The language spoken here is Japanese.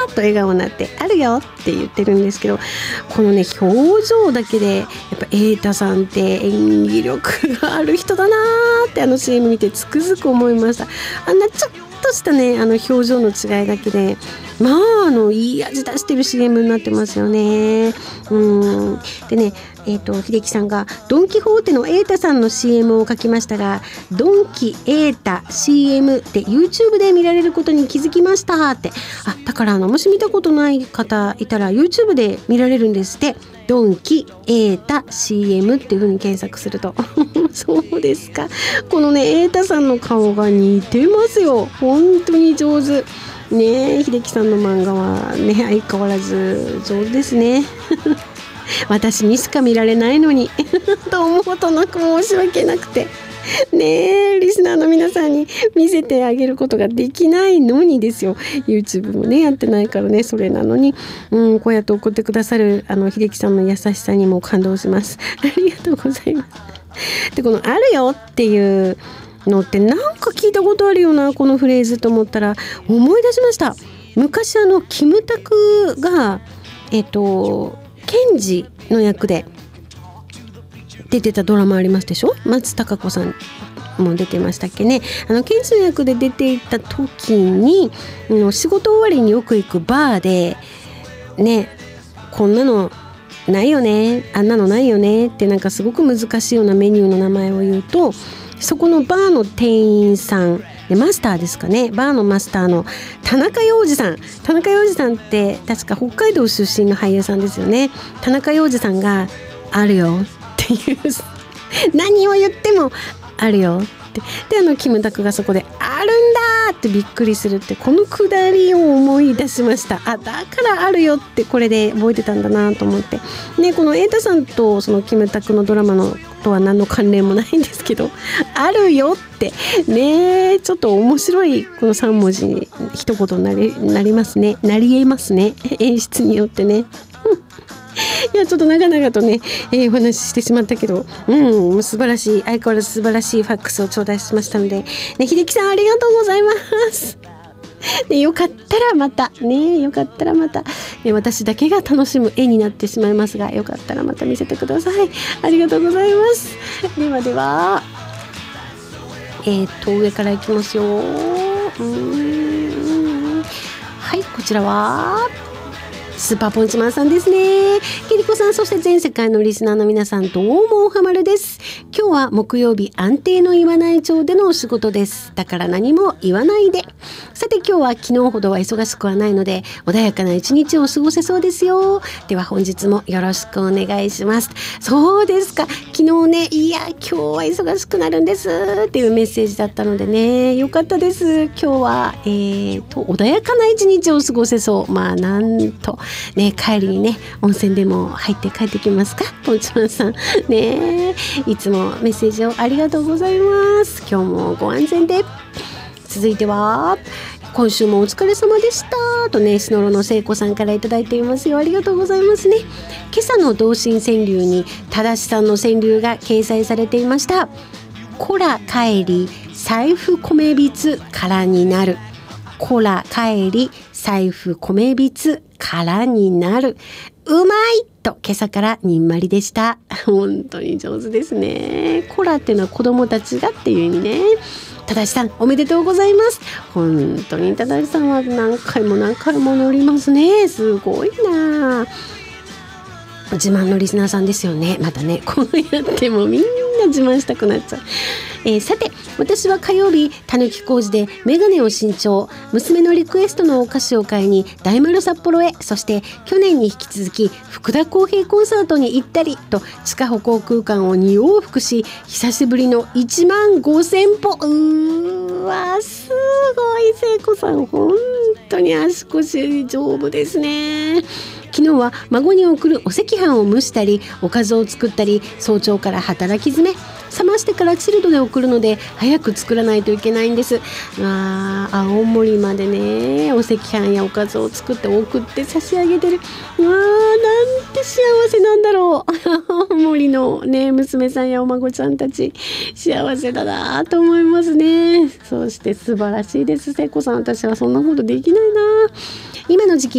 と笑顔になってあるよって言ってるんですけど、このね表情だけでやっぱ瑛太さんって演技力がある人だなって、CM 見てつくづく思いました。あんなちょっとしたね表情の違いだけでいい味出してる CM になってますよね。でね、秀樹さんがドンキホーテの瑛太さんの CM を書きましたが、ドンキ瑛太 CM で YouTube で見られることに気づきましたって。だからもし見たことない方いたら YouTube で見られるんですって。ドンキ瑛太 CM っていう風に検索するとそうですか。このね瑛太さんの顔が似てますよ。本当に上手ね。秀樹さんの漫画はね相変わらず上手ですね私にしか見られないのにと思うとなんか申し訳なくてね、リスナーの皆さんに見せてあげることができないのにですよ。 YouTube もねやってないからね。それなのに、こうやって送ってくださる秀樹さんの優しさにも感動します。ありがとうございます。でこのあるよっていうのってなんか聞いたことあるよなこのフレーズと思ったら思い出しました。昔キムタクが検事の役で出てたドラマありますでしょ。松たか子さんも出てましたっけね。検事の役で出ていた時に仕事終わりによく行くバーでね、こんなのないよね、あんなのないよねってなんかすごく難しいようなメニューの名前を言うと、そこのバーの店員さんでマスターですかね、バーのマスターの田中洋次さん。田中洋次さんって確か北海道出身の俳優さんですよね。田中洋次さんがあるよっていう何を言ってもあるよってでキムタクがそこであるんだってびっくりするって、このくだりを思い出しました。だからあるよってこれで覚えてたんだなと思ってね。この瑛太さんとそのキムタクのドラマのとは何の関連もないんですけど、あるよってね、ちょっと面白いこの3文字に一言になりますね。なりえますね、演出によってねいやちょっと長々とね、お話ししてしまったけど、素晴らしい、相変わらず素晴らしいファックスを頂戴しましたので、ね、秀樹さんありがとうございますよかったらまたね、私だけが楽しむ絵になってしまいますが、よかったらまた見せてください。ありがとうございます。では上からいきますよ。はい、こちらはスーパーポンチマンさんですね。ケリコさん、そして全世界のリスナーの皆さん、どうもおはまるです。今日は木曜日、安定の言わない町でのお仕事です。だから何も言わないで。さて今日は昨日ほどは忙しくはないので穏やかな一日を過ごせそうですよ。では本日もよろしくお願いします。そうですか、昨日ね、いや今日は忙しくなるんですっていうメッセージだったのでね、よかったです。今日は穏やかな一日を過ごせそう。なんとね、帰りにね温泉でも入って帰ってきますか、ポンチマンさんね。いつもメッセージをありがとうございます。今日もご安全で。続いては今週もお疲れ様でしたとね、シノロの聖子さんからいただいていますよ。ありがとうございますね。今朝の同心川柳に正さんの川柳が掲載されていました。こら帰り財布米びつ空になる。こら帰り財布米びつ空になる。うまいと今朝からにんまりでした。本当に上手ですね。こらっていうのは子供たちがっていう意味ね。正さんおめでとうございます。本当に正さんは何回も乗りますね。すごいな。自慢のリスナーさんですよね。またね、こうやってもみんな自慢したくなっちゃう。さて私は火曜日たぬき工事でメガネを新調、娘のリクエストのお菓子を買いに大丸札幌へ、そして去年に引き続き福田康平コンサートに行ったりと地下歩行空間を2往復し、久しぶりの15,000歩。うわすごい、聖子さん本当に足腰丈夫ですね。昨日は孫に送るお赤飯を蒸したりおかずを作ったり、早朝から働き詰め、冷ましてからチルドで送るので早く作らないといけないんです。青森までねお赤飯やおかずを作って送って差し上げてる。なんて幸せなんだろう青森のね娘さんやお孫ちゃんたち幸せだなと思いますね。そして素晴らしいです聖子さん。私はそんなことできないな。今の時期